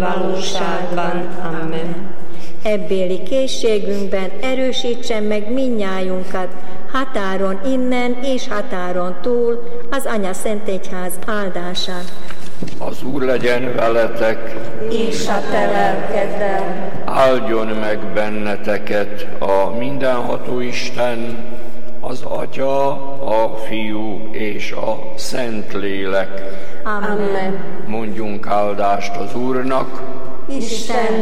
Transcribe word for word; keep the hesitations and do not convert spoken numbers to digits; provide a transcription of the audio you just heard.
valóságban. Amen. Ebbéli készségünkben erősítsen meg mindnyájunkat, határon innen és határon túl az Anya Szentegyház áldásán. Az Úr legyen veletek, És a te lelkeddel. áldjon meg benneteket a mindenható Isten, az Atya, a Fiú és a Szentlélek. Amen. Mondjunk áldást az Úrnak. Isten